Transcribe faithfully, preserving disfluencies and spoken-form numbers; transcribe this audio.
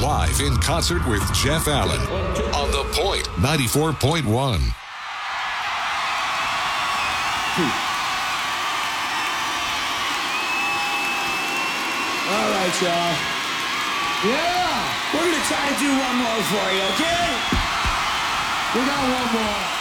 Live in concert with Jeff Allen on The Point ninety-four point one. All right, y'all. Yeah! We're gonna try to do one more for you, okay? We got one more.